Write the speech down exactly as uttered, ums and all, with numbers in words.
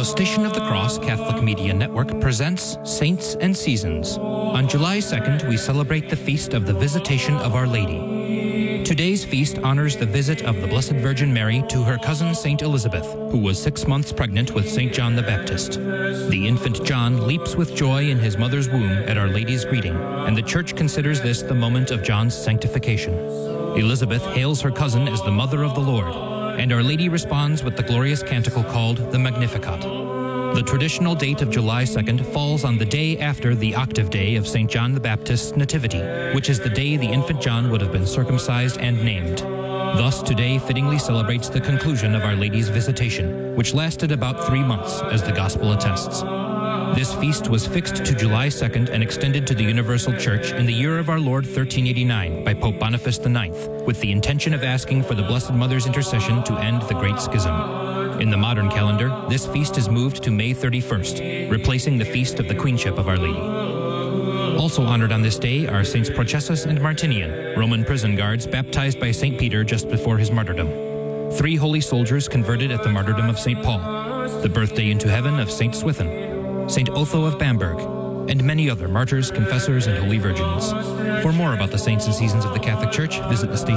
Station of the Cross Catholic Media Network presents Saints and Seasons. On July second, we celebrate the feast of the Visitation of Our Lady. Today's feast honors the visit of the Blessed Virgin Mary to her cousin Saint Elizabeth, who was six months pregnant with Saint John the Baptist. The infant John leaps with joy in his mother's womb at Our Lady's greeting, and the Church considers this the moment of John's sanctification. Elizabeth hails her cousin as the Mother of the Lord, and Our Lady responds with the glorious canticle called the Magnificat. The traditional date of July second falls on the day after the octave day of Saint John the Baptist's Nativity, which is the day the infant John would have been circumcised and named. Thus, today fittingly celebrates the conclusion of Our Lady's visitation, which lasted about three months, as the Gospel attests. This feast was fixed to July second and extended to the Universal Church in the year of our Lord thirteen eighty-nine by Pope Boniface the ninth, with the intention of asking for the Blessed Mother's intercession to end the Great Schism. In the modern calendar, this feast is moved to May thirty-first, replacing the feast of the Queenship of Our Lady. Also honored on this day are Saints Processus and Martinian, Roman prison guards baptized by Saint Peter just before his martyrdom. Three holy soldiers converted at the martyrdom of Saint Paul, the birthday into heaven of Saint Swithin, Saint Otho of Bamberg, and many other martyrs, confessors, and holy virgins. For more about the saints and seasons of the Catholic Church, visit the station.